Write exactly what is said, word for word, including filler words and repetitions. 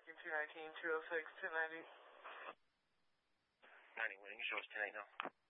American two nineteen, two oh six, ten ninety. ninety, what, you can show us ten eight now.